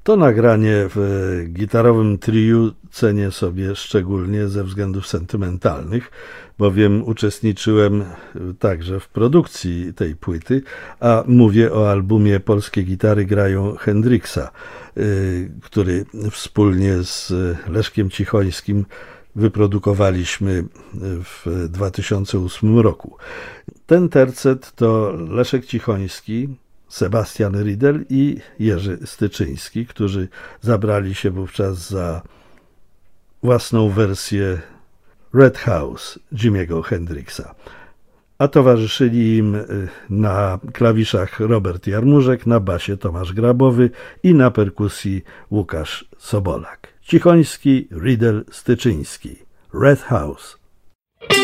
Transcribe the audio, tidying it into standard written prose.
To nagranie w gitarowym triu cenię sobie szczególnie ze względów sentymentalnych, bowiem uczestniczyłem także w produkcji tej płyty, a mówię o albumie Polskie Gitary Grają Hendrixa, który wspólnie z Leszkiem Cichońskim wyprodukowaliśmy w 2008 roku. Ten tercet to Leszek Cichoński, Sebastian Riedel i Jerzy Styczyński, którzy zabrali się wówczas za własną wersję Red House Jimiego Hendrixa. A towarzyszyli im na klawiszach Robert Jarmużek, na basie Tomasz Grabowy i na perkusji Łukasz Sobolak. Cichoński, Riedel, Styczyński. Red House.